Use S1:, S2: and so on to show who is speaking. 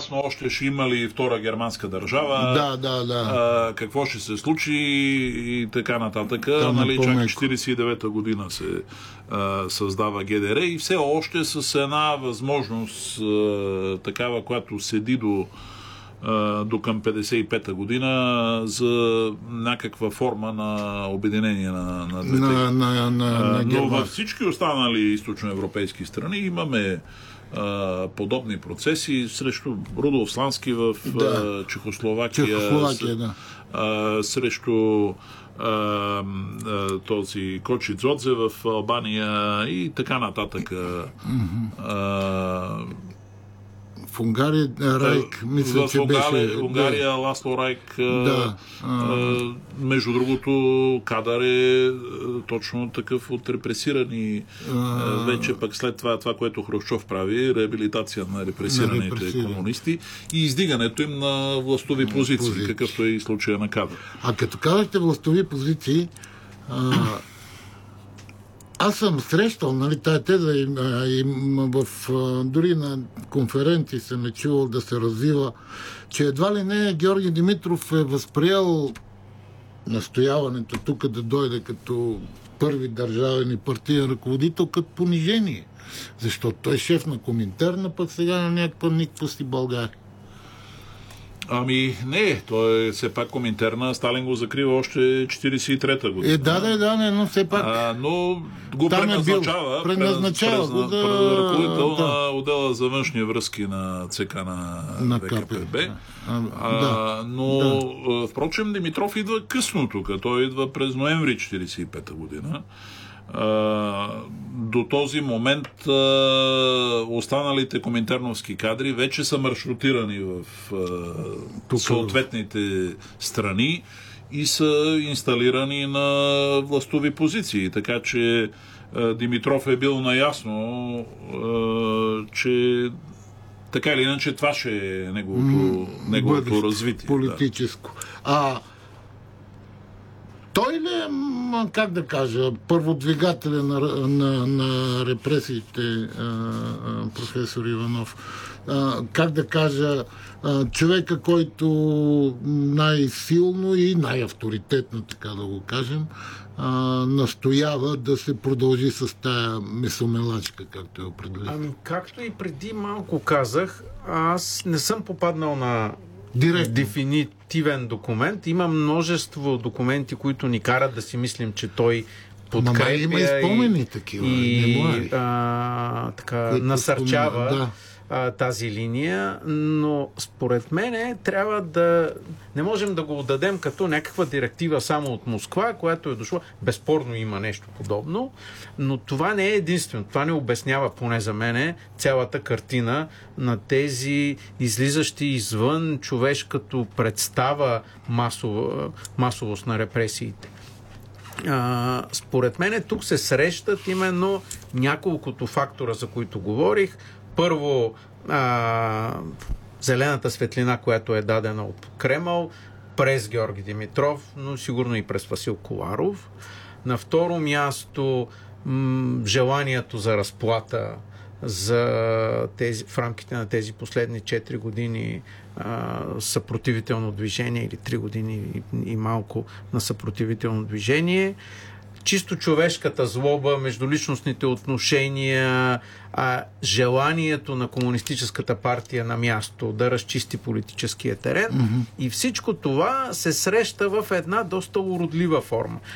S1: ясно още ще има ли втора германска държава, какво ще се случи и така нататък. Нали, чак 1949 година се създава ГДР и все още с една възможност такава, която седи до към 55-та година за някаква форма на обединение на двете. Но във всички останали източноевропейски страни имаме подобни процеси срещу Рудолф Слански в Чехословакия, срещу този Кочи Дзодзе в Албания и така нататък.
S2: В Унгария Райк, мисля, че беше...
S1: В Унгария Ласло Райк, между другото, кадър е точно такъв от репресирани. Вече пък след това, което Хрущов прави, реабилитация на репресираните комунисти и издигането им на властови позиции, какъвто е и случая на кадър.
S2: А като казахте властови позиции, аз съм срещал, нали, тая теза и дори на конференции съм чувал да се развива, че едва ли не Георги Димитров е възприел настояването тук да дойде като първи държавен и партиен ръководител като понижение. Защото той е шеф на Коминтерна, пък сега на някаква си България.
S1: Ами не, той е все пак Коминтерна. Сталин го закрива още 1943 година.
S2: Но все пак...
S1: но го предназначава ръководител на отдела за външни връзки на ЦК на ВКПБ. Впрочем, Димитров идва късно тук. Той идва през ноември 1945 година. До този момент останалите коминтерновски кадри вече са маршрутирани в съответните страни и са инсталирани на властови позиции. Така че Димитров е бил наясно, че така или иначе това ще е неговото развитие.
S2: Политическо. Той ли е, как да кажа, първодвигателя на репресиите, професор Иванов? Как да кажа, човека, който най-силно и най-авторитетно, така да го кажем, настоява да се продължи с тая месомелачка, както е определено?
S3: Както и преди малко казах, аз не съм попаднал на дефинитивен документ. Има множество документи, които ни карат да си мислим, че той подкрепя
S2: има и спомени такива.
S3: Насърчава тази линия, но според мен трябва не можем да го отдадем като някаква директива само от Москва, която е дошла. Безспорно има нещо подобно, но това не е единствено. Това не обяснява, поне за мене, цялата картина на тези излизащи извън човешката представа масовост на репресиите. Според мен тук се срещат именно няколкото фактора, за които говорих. Първо, зелената светлина, която е дадена от Кремъл, през Георги Димитров, но сигурно и през Васил Коларов. На второ място, желанието за разплата в рамките на тези последни 4 години съпротивително движение или 3 години и малко на съпротивително движение. Чисто човешката злоба, междуличностните отношения, желанието на комунистическата партия на място да разчисти политическия терен. И всичко това се среща в една доста уродлива форма.